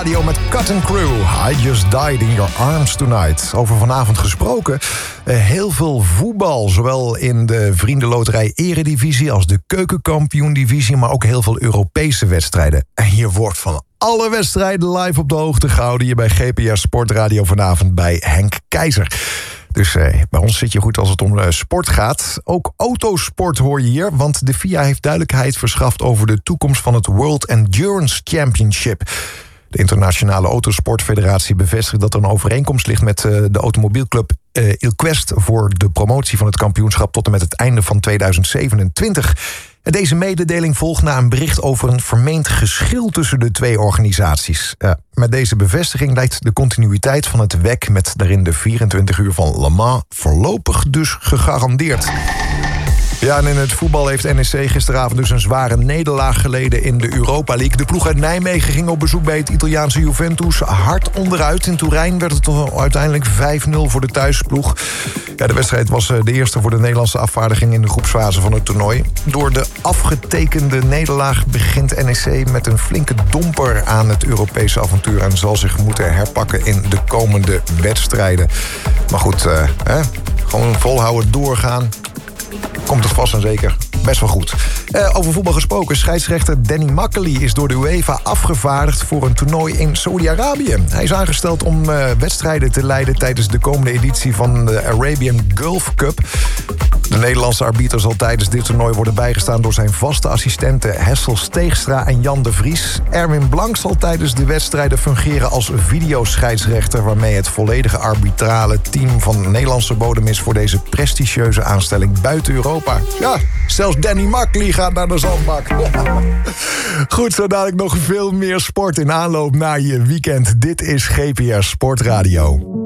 Radio met Cutting Crew. I just died in your arms tonight. Over vanavond gesproken. Heel veel voetbal. Zowel in de Vriendenloterij Eredivisie als de Keukenkampioen-divisie. Maar ook heel veel Europese wedstrijden. En hier wordt van alle wedstrijden live op de hoogte gehouden. Hier bij GPR Sportradio vanavond bij Henk Keizer. Dus bij ons zit je goed als het om sport gaat. Ook autosport hoor je hier, want de FIA heeft duidelijkheid verschaft over de toekomst van het World Endurance Championship. De Internationale Autosportfederatie bevestigt dat er een overeenkomst ligt met de automobielclub IlQuest voor de promotie van het kampioenschap tot en met het einde van 2027. En deze mededeling volgt na een bericht over een vermeend geschil tussen de twee organisaties. Met deze bevestiging lijkt de continuïteit van het WEC met daarin de 24 uur van Le Mans voorlopig dus gegarandeerd. Ja, en in het voetbal heeft NEC gisteravond dus een zware nederlaag geleden in de Europa League. De ploeg uit Nijmegen ging op bezoek bij het Italiaanse Juventus hard onderuit. In Turijn werd het uiteindelijk 5-0 voor de thuisploeg. Ja, de wedstrijd was de eerste voor de Nederlandse afvaardiging in de groepsfase van het toernooi. Door de afgetekende nederlaag begint NEC met een flinke domper aan het Europese avontuur en zal zich moeten herpakken in de komende wedstrijden. Maar goed, gewoon volhouden, doorgaan. Komt het vast en zeker best wel goed. Over voetbal gesproken, scheidsrechter Danny Makkely is door de UEFA afgevaardigd voor een toernooi in Saudi-Arabië. Hij is aangesteld om wedstrijden te leiden tijdens de komende editie van de Arabian Gulf Cup. De Nederlandse arbiter zal tijdens dit toernooi worden bijgestaan door zijn vaste assistenten Hessel Steegstra en Jan de Vries. Erwin Blank zal tijdens de wedstrijden fungeren als videoscheidsrechter, waarmee het volledige arbitrale team van Nederlandse bodem is voor deze prestigieuze aanstelling buiten Europa. Ja, zelfs Danny Makkely gaat naar de zandbak. Ja. Goed, zo dadelijk nog veel meer sport in aanloop naar je weekend. Dit is GPR Sportradio.